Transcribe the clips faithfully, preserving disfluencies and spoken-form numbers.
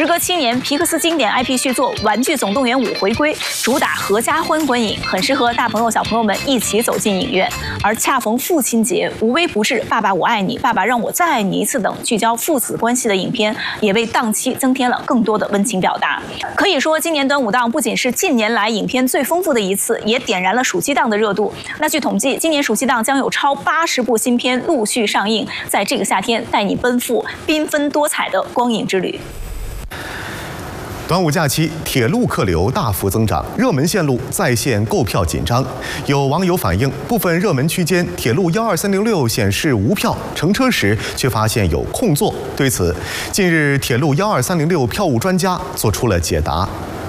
时隔七年，皮克斯经典 I P 续作《玩具总动员五》回归，主打合家欢观影，很适合大朋友小朋友们一起走进影院。而恰逢父亲节，无微不至“爸爸我爱你”、“爸爸让我再爱你一次”等聚焦父子关系的影片，也为档期增添了更多的温情表达。可以说，今年端午档不仅是近年来影片最丰富的一次，也点燃了暑期档的热度。那据统计，今年暑期档将有超八十部新片陆续上映，在这个夏天带你奔赴缤纷多彩的光影之旅。 端午假期，铁路客流大幅增长，热门线路在线购票紧张。有网友反映，部分热门区间铁路一二三零六显示无票，乘车时却发现有空座。对此，近日铁路一二三零六票务专家做出了解答。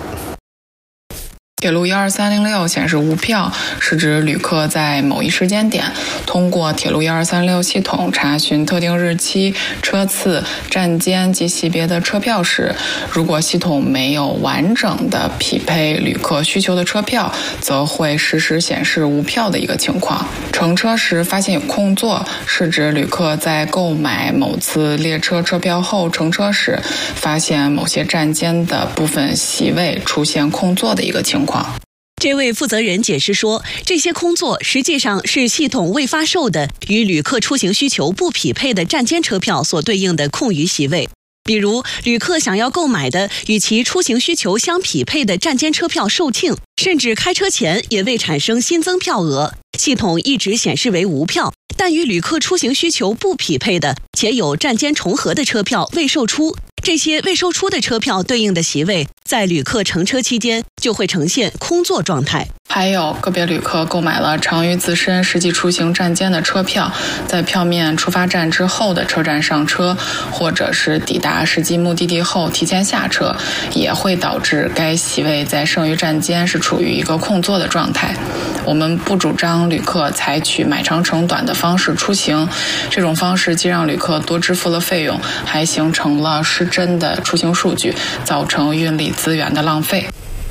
铁路一二三零六显示无票，是指旅客在某一时间点通过铁路一二三六系统查询特定日期、车次、站间及级别的车票时，如果系统没有完整的匹配旅客需求的车票，则会实时显示无票的一个情况。乘车时发现有空座，是指旅客在购买某次列车车票后乘车时，发现某些站间的部分席位出现空座的一个情况。 这位负责人解释说，这些空座实际上是系统未发售的与旅客出行需求不匹配的站间车票所对应的空余席位。比如，旅客想要购买的与其出行需求相匹配的站间车票售罄，甚至开车前也未产生新增票额，系统一直显示为无票。但与旅客出行需求不匹配的且有站间重合的车票未售出，这些未售出的车票对应的席位，在旅客乘车期间就会呈现空座状态。 还有个别旅客购买了长于自身实际出行站间的车票，在票面出发站之后的车站上车，或者是抵达实际目的地后提前下车，也会导致该席位在剩余站间是处于一个空座的状态。我们不主张旅客采取买长乘短的方式出行，这种方式既让旅客多支付了费用，还形成了失真的出行数据，造成运力资源的浪费。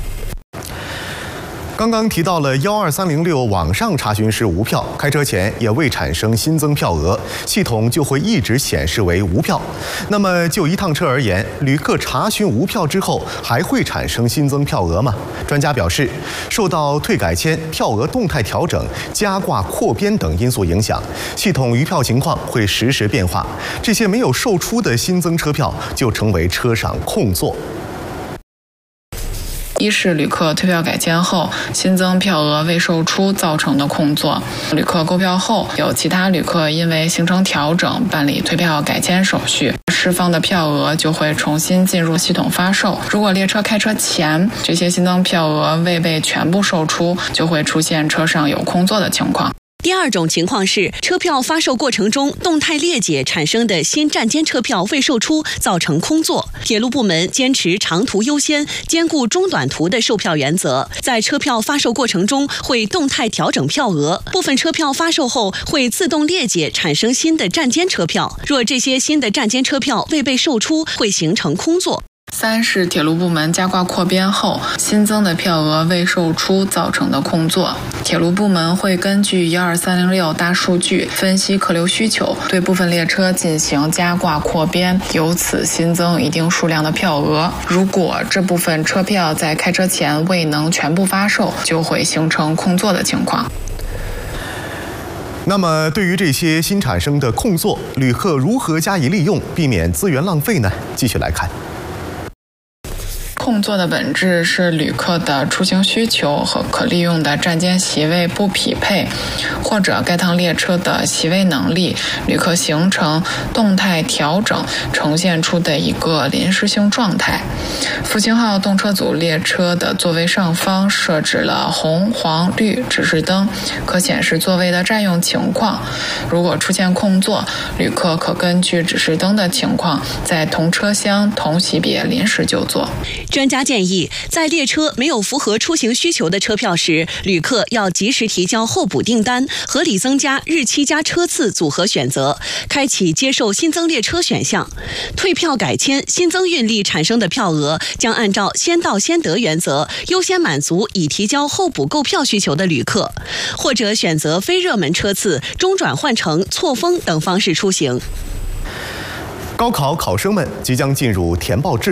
刚刚提到了一二三零六网上查询时无票，开车前也未产生新增票额，系统就会一直显示为无票。那么就一趟车而言，旅客查询无票之后，还会产生新增票额吗？专家表示，受到退改签、票额动态调整、加挂扩编等因素影响，系统余票情况会实时变化。这些没有售出的新增车票就成为车上空座。 一是旅客退票改签后新增票额未售出造成的空座，旅客购票后有其他旅客因为行程调整办理退票改签手续，释放的票额就会重新进入系统发售。如果列车开车前这些新增票额未被全部售出，就会出现车上有空座的情况。 第二种情况是，车票发售过程中动态裂解产生的新站间车票未售出，造成空座。铁路部门坚持长途优先、兼顾中短途的售票原则，在车票发售过程中会动态调整票额，部分车票发售后会自动裂解产生新的站间车票，若这些新的站间车票未被售出，会形成空座。 三是铁路部门加挂扩编后新增的票额未售出造成的空座，铁路部门会根据一二三零六大数据分析客流需求，对部分列车进行加挂扩编，由此新增一定数量的票额。如果这部分车票在开车前未能全部发售，就会形成空座的情况。 那么，对于这些新产生的空座，旅客如何加以利用，避免资源浪费呢？继续来看。 空座的本质是旅客的出行需求和可利用的站间席位不匹配，或者该趟列车的席位能力、旅客行程动态调整呈现出的一个临时性状态。复兴号动车组列车的座位上方设置了红、黄、绿指示灯，可显示座位的占用情况。如果出现空座，旅客可根据指示灯的情况，在同车厢同席别临时就座。 专家建议，在列车没有符合出行需求的车票时，旅客要及时提交候补订单，合理增加日期加车次组合选择，开启接受新增列车选项。退票改签新增运力产生的票额将按照先到先得原则，优先满足已提交候补购票需求的旅客，或者选择非热门车次、中转换乘、错峰等方式出行。 高考考生们即将进入填报志